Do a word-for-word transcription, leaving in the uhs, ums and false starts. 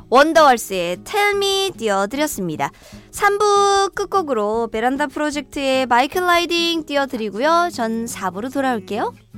원더걸스의 Tell Me 띄워드렸습니다. 삼 부 끝곡으로 베란다 프로젝트의 마이클 라이딩 띄워드리고요. 전 사 부로 돌아올게요.